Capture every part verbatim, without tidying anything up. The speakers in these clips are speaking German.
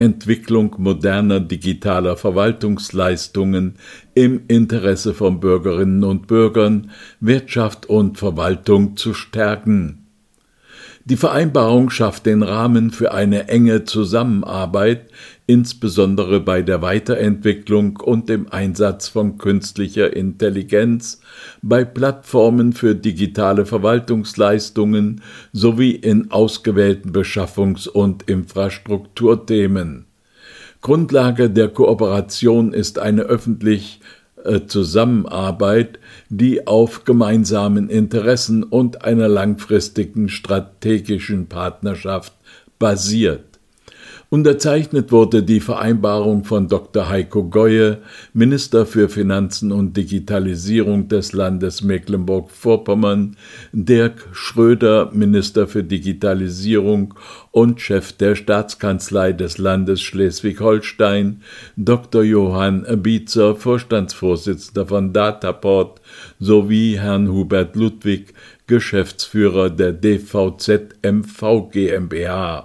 Entwicklung moderner digitaler Verwaltungsleistungen im Interesse von Bürgerinnen und Bürgern, Wirtschaft und Verwaltung zu stärken. Die Vereinbarung schafft den Rahmen für eine enge Zusammenarbeit, insbesondere bei der Weiterentwicklung und dem Einsatz von künstlicher Intelligenz, bei Plattformen für digitale Verwaltungsleistungen sowie in ausgewählten Beschaffungs- und Infrastrukturthemen. Grundlage der Kooperation ist eine öffentliche Zusammenarbeit, die auf gemeinsamen Interessen und einer langfristigen strategischen Partnerschaft basiert. Unterzeichnet wurde die Vereinbarung von Doktor Heiko Goye, Minister für Finanzen und Digitalisierung des Landes Mecklenburg-Vorpommern, Dirk Schröder, Minister für Digitalisierung und Chef der Staatskanzlei des Landes Schleswig-Holstein, Doktor Johann Bietzer, Vorstandsvorsitzender von Dataport, sowie Herrn Hubert Ludwig, Geschäftsführer der D V Z M V GmbH.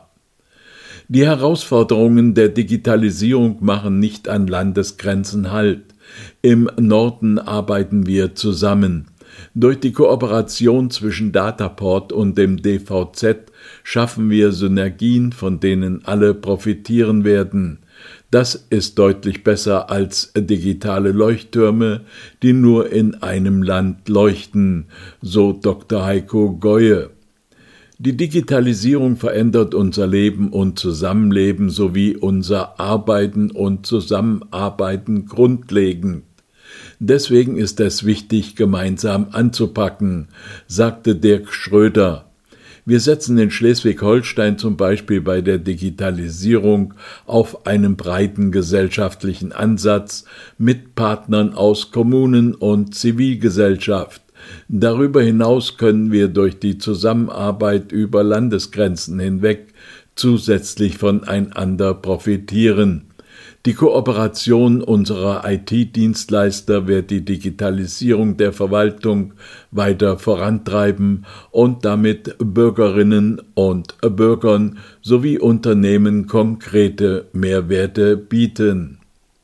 Die Herausforderungen der Digitalisierung machen nicht an Landesgrenzen Halt. Im Norden arbeiten wir zusammen. Durch die Kooperation zwischen Dataport und dem D V Z schaffen wir Synergien, von denen alle profitieren werden. Das ist deutlich besser als digitale Leuchttürme, die nur in einem Land leuchten, so Doktor Heiko Goye. Die Digitalisierung verändert unser Leben und Zusammenleben sowie unser Arbeiten und Zusammenarbeiten grundlegend. Deswegen ist es wichtig, gemeinsam anzupacken, sagte Dirk Schröder. Wir setzen in Schleswig-Holstein zum Beispiel bei der Digitalisierung auf einen breiten gesellschaftlichen Ansatz mit Partnern aus Kommunen und Zivilgesellschaft. Darüber hinaus können wir durch die Zusammenarbeit über Landesgrenzen hinweg zusätzlich voneinander profitieren. Die Kooperation unserer I T-Dienstleister wird die Digitalisierung der Verwaltung weiter vorantreiben und damit Bürgerinnen und Bürgern sowie Unternehmen konkrete Mehrwerte bieten.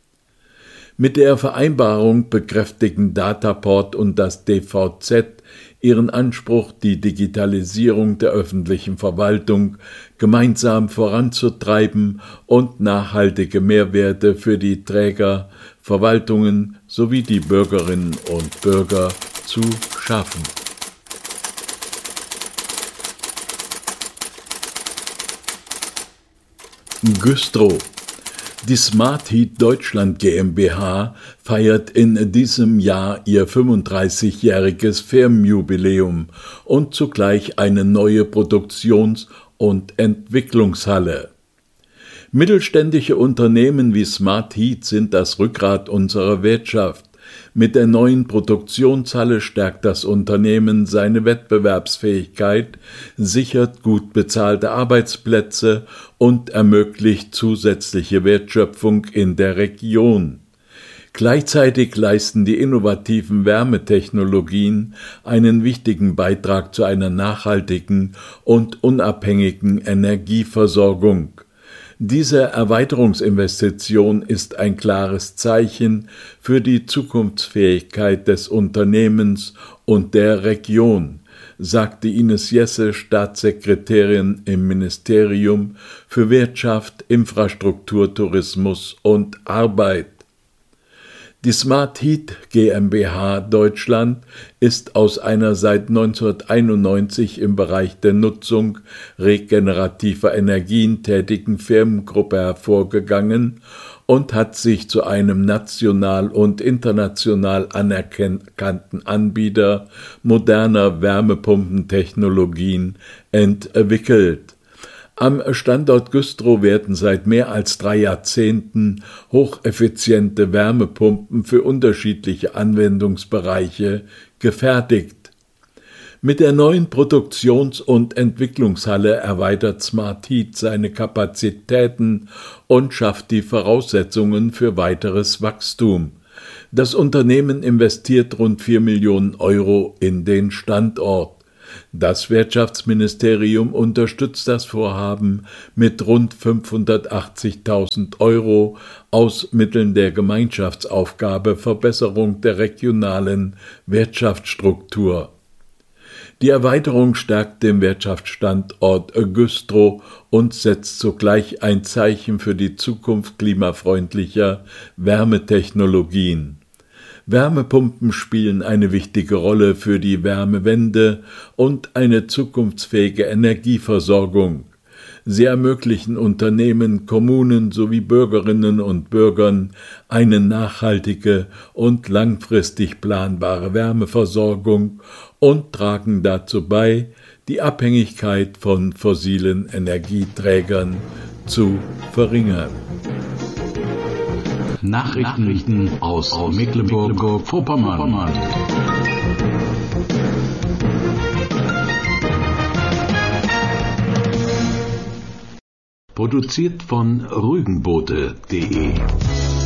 Mit der Vereinbarung bekräftigen Dataport und das D V Z ihren Anspruch, die Digitalisierung der öffentlichen Verwaltung gemeinsam voranzutreiben und nachhaltige Mehrwerte für die Träger, Verwaltungen sowie die Bürgerinnen und Bürger zu schaffen. Güstrow. Die Smart Heat Deutschland GmbH feiert in diesem Jahr ihr fünfunddreißigjähriges Firmenjubiläum und zugleich eine neue Produktions- und Entwicklungshalle. Mittelständische Unternehmen wie Smart Heat sind das Rückgrat unserer Wirtschaft. Mit der neuen Produktionshalle stärkt das Unternehmen seine Wettbewerbsfähigkeit, sichert gut bezahlte Arbeitsplätze und ermöglicht zusätzliche Wertschöpfung in der Region. Gleichzeitig leisten die innovativen Wärmetechnologien einen wichtigen Beitrag zu einer nachhaltigen und unabhängigen Energieversorgung. Diese Erweiterungsinvestition ist ein klares Zeichen für die Zukunftsfähigkeit des Unternehmens und der Region, sagte Ines Jesse, Staatssekretärin im Ministerium für Wirtschaft, Infrastruktur, Tourismus und Arbeit. Die Smart Heat GmbH Deutschland ist aus einer seit neunzehnhunderteinundneunzig im Bereich der Nutzung regenerativer Energien tätigen Firmengruppe hervorgegangen und hat sich zu einem national und international anerkannten Anbieter moderner Wärmepumpentechnologien entwickelt. Am Standort Güstrow werden seit mehr als drei Jahrzehnten hocheffiziente Wärmepumpen für unterschiedliche Anwendungsbereiche gefertigt. Mit der neuen Produktions- und Entwicklungshalle erweitert Smart Heat seine Kapazitäten und schafft die Voraussetzungen für weiteres Wachstum. Das Unternehmen investiert rund vier Millionen Euro in den Standort. Das Wirtschaftsministerium unterstützt das Vorhaben mit rund fünfhundertachtzigtausend Euro aus Mitteln der Gemeinschaftsaufgabe Verbesserung der regionalen Wirtschaftsstruktur. Die Erweiterung stärkt den Wirtschaftsstandort Güstrow und setzt zugleich ein Zeichen für die Zukunft klimafreundlicher Wärmetechnologien. Wärmepumpen spielen eine wichtige Rolle für die Wärmewende und eine zukunftsfähige Energieversorgung. Sie ermöglichen Unternehmen, Kommunen sowie Bürgerinnen und Bürgern eine nachhaltige und langfristig planbare Wärmeversorgung und tragen dazu bei, die Abhängigkeit von fossilen Energieträgern zu verringern. Nachrichten aus Mecklenburg-Vorpommern. Produziert von Rügenboote punkt de